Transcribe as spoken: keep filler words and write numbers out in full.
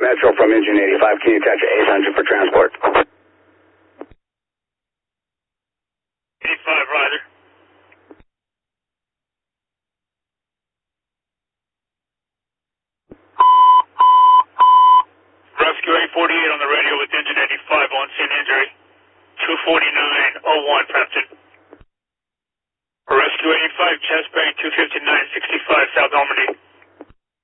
Metro from engine eighty-five. Can you catch eight hundred for transport? eighty-five, Roger. Rescue eight forty-eight on the radio with engine eighty-five on scene injury. two forty-nine oh one, Preston. Rescue eighty-five, chest bearing two fifty-nine sixty-five, South Normandy.